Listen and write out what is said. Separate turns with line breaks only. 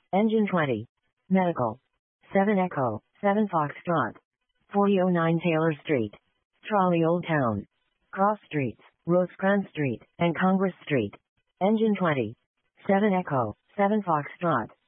Engine 20. Medical. 7 Echo, 7 Foxtrot. 4009 Taylor Street. Trolley Old Town. Cross Streets, Rosecrans Street, and Congress Street. Engine 20. 7 Echo, 7 Foxtrot.